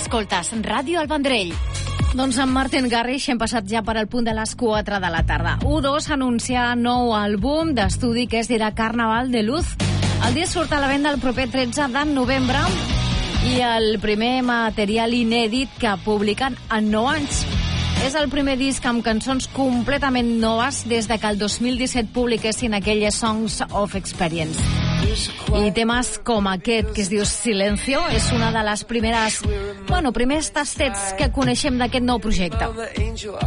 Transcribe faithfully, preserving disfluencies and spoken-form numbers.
Escoltes Ràdio El Vendrell. Doncs amb Martin Garrix hem passat ja per al punt de les quatre de la tarda. U dos anuncia nou àlbum d'estudi que es dirà Carnaval de Luz. El disc surt a la venda el proper tretze de novembre i el primer material inèdit que publiquen en nou anys. És el primer disc amb cançons completament noves des de que el dos mil disset publiquessin aquelles Songs of Experience. I temes com aquest, que es diu Silencio, és una de les primeres, bueno, primers tastets que coneixem d'aquest nou projecte.